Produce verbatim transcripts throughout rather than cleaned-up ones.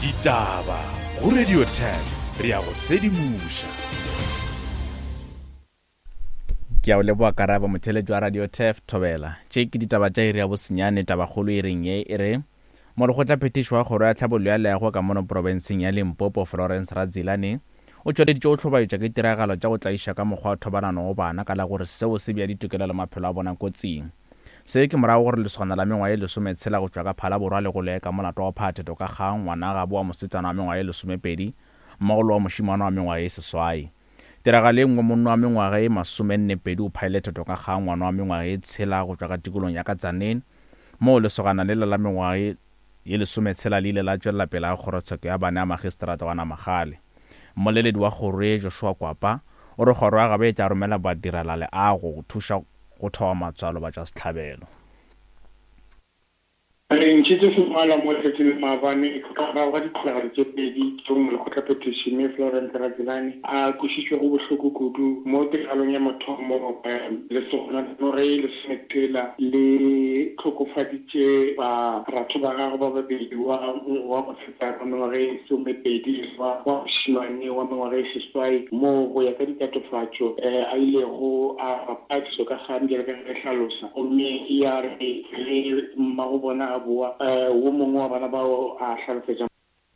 Ditaba go Radio ten re ya go sedimusha. Ke a o leboa Karaba motheletsi wa Radio ten Thobela. Tše ke ditaba tša iri ya bosenyane tabakgolo e reng ye e re mo go tla phetišo wa kgoro ya tlhabollo ya leago ka mono provinseng ya Limpopo Florence Radzilane o tšweleditše go tlhobaetša ke tiragalo tša go tlaiša ka mokgwa wa thobalano go bana ka la gore seo se bja ditokelo le maphelo a bona kotsing. Se ke morago gore lesogana la mengwaga e lesometshela go tšwa ka phala borwa le go leka molato wa phatheto ka kgang ngwana ga boa mosetsana wa mengwaga e lesomepedi mmogo le wa mošimane wa mengwaga e seswai. Tiragalo e nngwe monna wa mengwaga e masomennepedi o phaile theto ka kgang ngwana wa mengwaga e tshela go tšwa ka tikolong ya Katsaneng moo lesogana le la mengwaga e lesometshela le ile la tšwelela pele ga kgorotsheko ya bana ya magistrata wa Namagale. Mmoleledi wa kgoro e Joshua Kwapa o re kgoro ya gabe e tla romela badirela leago go thuša go thoa matswalo ba tša setlhabelo. Re ntšhitše fumala mo letšatšing maabane ka ga ga ditiragalo tše pedi tšeo molekgotla petišene Florence Radzilane a kwešišitšwe go bohloko kudu mo tiragalong ya mathomo lesogana nore le semetela le tlhokofaditše baratho ba gagwe ba babedi wa mosetsana wa mengwaga e somepedi wa mošimane wa mengwaga e seswai mo go ya ka dikatofatšo a ilego a bapadiso ka kgang bjale ka ge hlalosa gomme ya re le mmago bona wo mongwe wa bana bao a hlalosetša.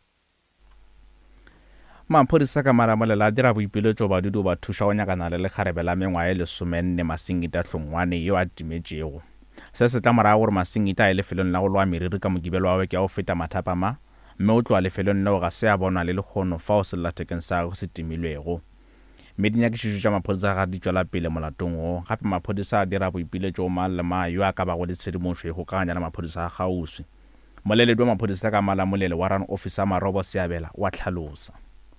Maphodisa ka Maramolela a dira boipiletšo badudu ba thuša go nyakana le lekgarebe la mengwaga e lesomenne Masingita Hlongwane yo a timetšego. Se se tla morago gore Masingita a e lefelong la go lwa meriri ka mokibelo wa ke a go feta mathapama mme o tloa lefelong leo ga se a bonwa le lekgono fa o sellathekeng sa go se timilwego. Mme dinyakišišo tša maphodisa ga di tšwela pele molatong o gape maphodisa a dira boipiletšo mang le mang yo a ka bago le tshedimošo e gokaganya le maphodisa a kgauswi. Moleledi wa maphodisa ka Malamolele wa Run Officer Marobo Seabela wa tlhalosa.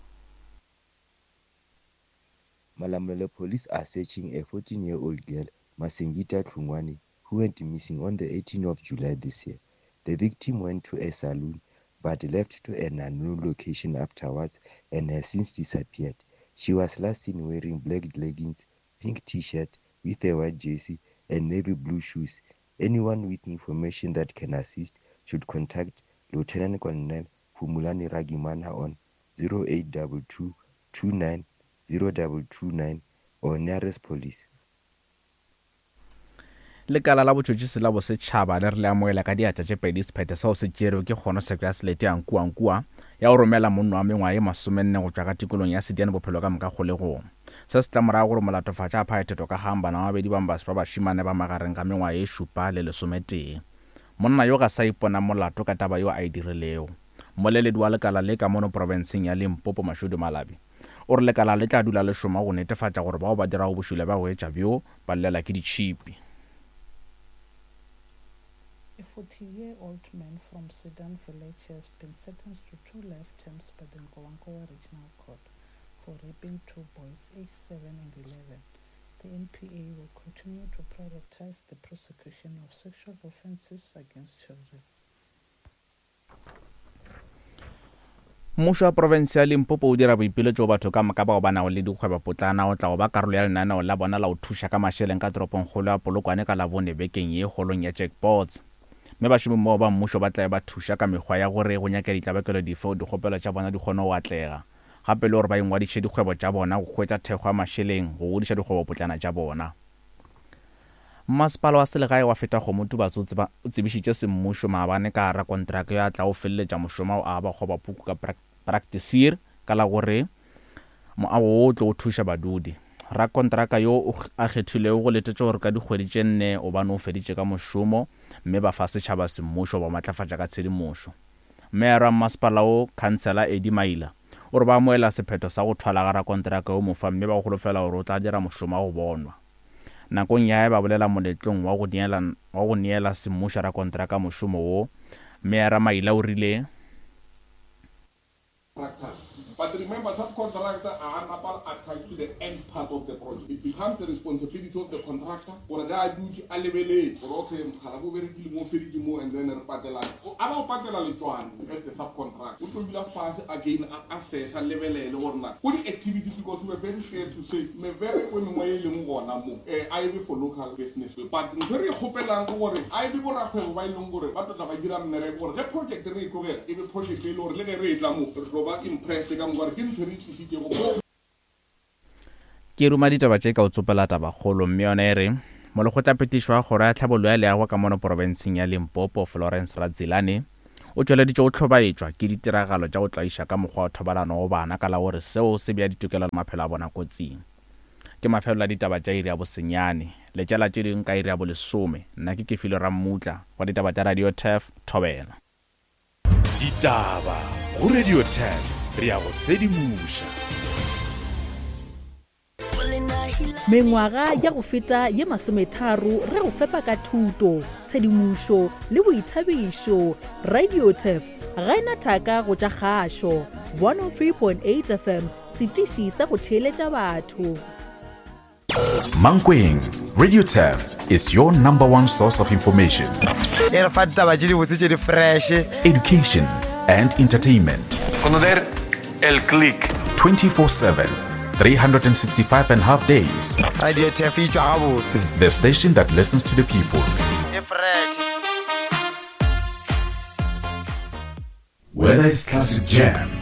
Malamolele police are searching a fourteen-year-old girl, Masingita Hlongwane, who went missing on the eighteenth of July this year. The victim went to a saloon but left to an unknown location afterwards and has since disappeared. She was last seen wearing black leggings, pink t-shirt with a white jersey and navy blue shoes. Anyone with information that can assist should contact Lieutenant Colonel Phumulani Ragimana on zero eight two two, two nine zero two two nine or nearest police. Lekala la botšotšisi la bosetšhaba le re le amoela ka diatla tše pedi sephete seo se tšerwe ke kgonoseko ya selete ya nkuankua ya go romela monna wa mengwaga e masomenne go tšwa ka tikolong ya Sediane bophelo ka moka kgolegong. Se se tla morago gore molatofatša a phaetheto ka gang bana ba babedi ba ba bašimane ba magareng ka mengwaga e šupa le lesometee. Monna yo ga sa ipona molato ka taba yo a e dirilego. Moleledi wa lekala le ka mono provinseng ya Limpopo Mashudu Malabi o re lekala le tla dula le šoma go netefatša gore bao ba dirago bošula ba go etša bjo ba llela ke ditšhipi. A forty-year-old man from Sudan village has been sentenced to two life terms by the Nkowankowa Regional Court for raping two boys aged seven and eleven. The N P A will continue to prioritize the prosecution of sexual offences against children. Mmušo wa province ya Limpopo o dira boipiletšo batho ka moka bao ba nago le dikgwebo potlana o tla go ba karolo ya lenaneo la bona la go thuša ka mašeleng ka toropongkgolo ya Polokwane ka labone bekeng ye kgolong ya jackpots. Mme bašomi mmogo ba mmušo ba tla ba thuša ka mekgwa ya gore go nyaka ditlabakelo dife dikgopelo tša bona di kgone go atlega gape le gore ba ingwadiše dikgwebo tša bona go hwetša thekgo ya mašeleng go godiša dikgwebo potlana tša bona. Mmasepala wa selegae wa feta Kgomotubatse o tsebišitše semmušo maabane ka gara kontraka ya tla go feleletša mošomo a ba kgoba puku ka practiceer ka la gore moago o tlo go thuša badudi. Ra kontraka yo a kgethilego go letetša gore ka dikgwedi tše nne o bane o feditše ka mošomo mme ba fa setšhaba semmušo ba matlafatša ka tshedimošo. Mme mmasepala o khansela Eddie Maila o re ba amoela sephetho sa go thwala gara kontraka yo mofa mme ba go holofela gore o tla dira mošomo wa go bonwa. Nakong ya ba bolela moletlong wa go neela wa go neela semmušo ra kontraka mošomo wo mme ra Maila o rile. But remember, subcontractor are not attached to the end part of the project. It becomes the responsibility of the contractor or the duty a level or okay, Halabu very more more and then a patela. I don't patela as the subcontractor. tlo dula fase again a assessa lebelele gore na go di-activities because we were very fair to say mebereko e mengwe e leng gona mo um a ebe for local business but ntho re e kgopelang ke gore a ebe borakgwebo ba e leng gore ba tlotla ba dira mmereko gore ge project re e tlogela ebe project e le gore le ge re e tla mo re tlo ba impressed ka mokore ke ntho re tlisitsego mo ke ruma ditaba tše ka o tsopela tabakgolo mme yona e re molekgotlapetišo wa kgoro ya tlhabollo ya leago ka mono porofenseng ya Limpopo Florence Radzilane o tšweleditše o tlhobaetšwa ke ditiragalo tša go tlaiša ka mokgwa wa thobalano go bana ka la gore seo se bea ditokelo le maphelo a bona kotsing. Ke mafelo la ditaba tša iri ya bosenyane letšala tše dingwe ka iri ya bolesome nna ke Kefilo Ramutla wa ditaba tša Radio T F thobela ditaba go Radio T F re ya go sedimuša. Mengwaga ya go feta ye masometharo re go fepa ka thuto tshedimušo le boithabišo. Radio T F ga ena thaka go tša kgašo one oh three point eight F M setiši sa go theeletša batho. Mankweng, Radio T F is your number one source of information, education and entertainment. Conocer el click twenty-four seven, three hundred sixty-five and a half days. Radio T F the station that listens to the people. Whether it's classic jam,